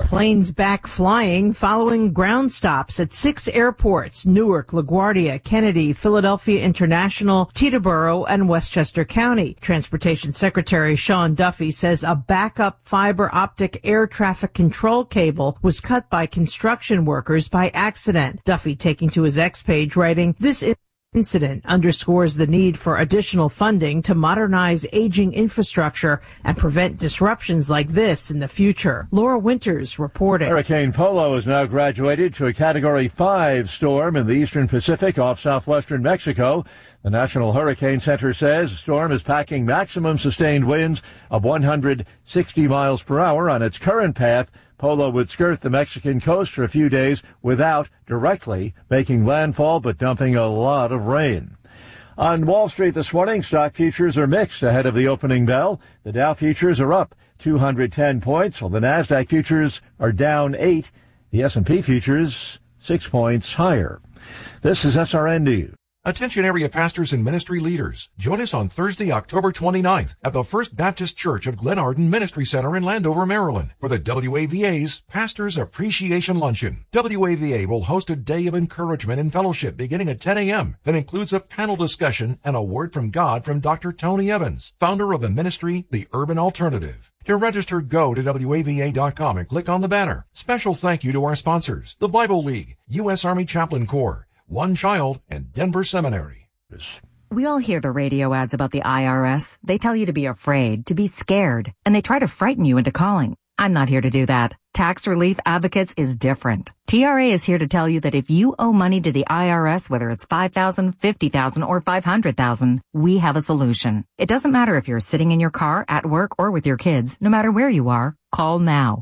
Planes back flying following ground stops at 6 airports: Newark, LaGuardia, Kennedy, Philadelphia International, Teterboro, and Westchester County. Transportation Secretary Sean Duffy says a backup fiber optic air traffic control cable was cut by construction workers by accident. Duffy taking to his X page writing, "This incident underscores the need for additional funding to modernize aging infrastructure and prevent disruptions like this in the future." Laura Winters reporting. Hurricane Polo has now graduated to a Category 5 storm in the eastern Pacific off southwestern Mexico. The National Hurricane Center says the storm is packing maximum sustained winds of 160 miles per hour on its current path. Polo would skirt the Mexican coast for a few days without directly making landfall, but dumping a lot of rain. On Wall Street this morning, stock futures are mixed ahead of the opening bell. The Dow futures are up 210 points, while the Nasdaq futures are down 8. The S&P futures 6 points higher. This is SRN News. Attention area pastors and ministry leaders. Join us on Thursday, October 29th at the First Baptist Church of Glen Arden Ministry Center in Landover, Maryland for the WAVA's Pastors Appreciation Luncheon. WAVA will host a day of encouragement and fellowship beginning at 10 a.m. that includes a panel discussion and a word from God from Dr. Tony Evans, founder of the ministry, The Urban Alternative. To register, go to WAVA.com and click on the banner. Special thank you to our sponsors, the Bible League, U.S. Army Chaplain Corps, One Child, and Denver Seminary. We all hear the radio ads about the IRS. They tell you to be afraid, to be scared, and they try to frighten you into calling. I'm not here to do that. Tax Relief Advocates is different. TRA is here to tell you that if you owe money to the IRS, whether it's $5,000, $50,000, or $500,000, we have a solution. It doesn't matter if you're sitting in your car, at work, or with your kids. No matter where you are, call now.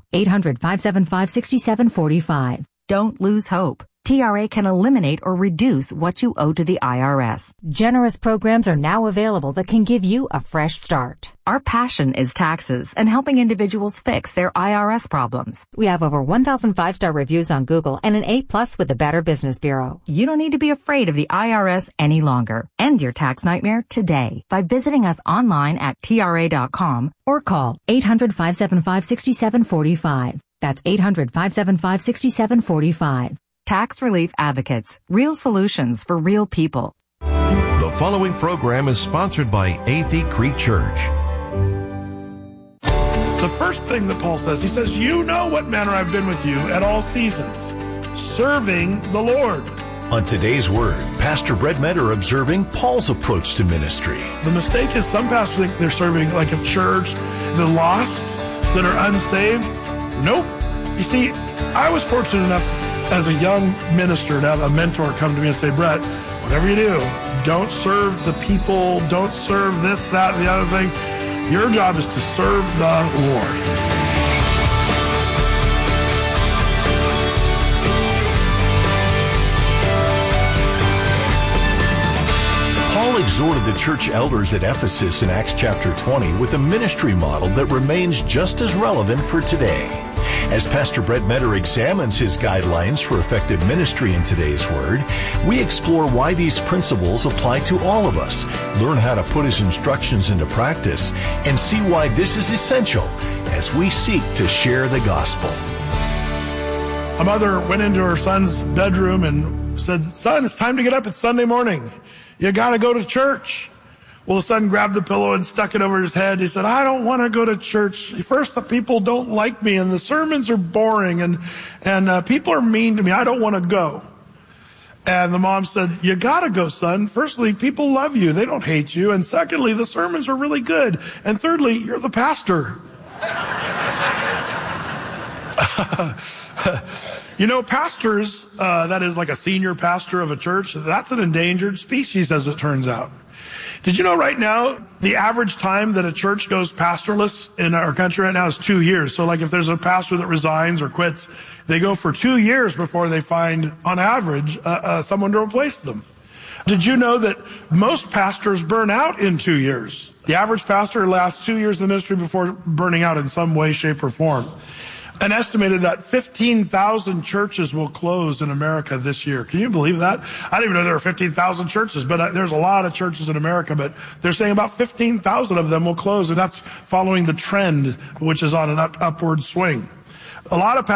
800-575-6745. Don't lose hope. TRA can eliminate or reduce what you owe to the IRS. Generous programs are now available that can give you a fresh start. Our passion is taxes and helping individuals fix their IRS problems. We have over 1,000 5-star reviews on Google and an A+ with the Better Business Bureau. You don't need to be afraid of the IRS any longer. End your tax nightmare today by visiting us online at TRA.com or call 800-575-6745. That's 800-575-6745. Tax Relief Advocates. Real solutions for real people. The following program is sponsored by Athey Creek Church. The first thing that Paul says, he says, "You know what manner I've been with you at all seasons, serving the Lord." On today's Word, Pastor Brett Metter observing Paul's approach to ministry. The mistake is some pastors think they're serving like a church, the lost that are unsaved. Nope. You see, I was fortunate enough as a young minister to have a mentor come to me and say, "Brett, whatever you do, don't serve the people, don't serve this, that, and the other thing. Your job is to serve the Lord." Paul exhorted the church elders at Ephesus in Acts chapter 20 with a ministry model that remains just as relevant for today. As Pastor Brett Metter examines his guidelines for effective ministry in today's Word, we explore why these principles apply to all of us, learn how to put his instructions into practice, and see why this is essential as we seek to share the gospel. A mother went into her son's bedroom and said, "Son, it's time to get up. It's Sunday morning. You got to go to church." Well, the son grabbed the pillow and stuck it over his head. He said, "I don't want to go to church. First, the people don't like me, and the sermons are boring, and people are mean to me. I don't want to go." And the mom said, "You got to go, son. Firstly, people love you. They don't hate you. And secondly, the sermons are really good. And thirdly, you're the pastor." You know, pastors, that is like a senior pastor of a church, that's an endangered species, as it turns out. Did you know right now, the average time that a church goes pastorless in our country right now is 2 years. So like if there's a pastor that resigns or quits, they go for 2 years before they find, on average, someone to replace them. Did you know that most pastors burn out in 2 years? The average pastor lasts 2 years in the ministry before burning out in some way, shape, or form. An estimated that 15,000 churches will close in America this year. Can you believe that? I didn't even know there were 15,000 churches, but there's a lot of churches in America, but they're saying about 15,000 of them will close, and that's following the trend, which is on an upward swing. A lot of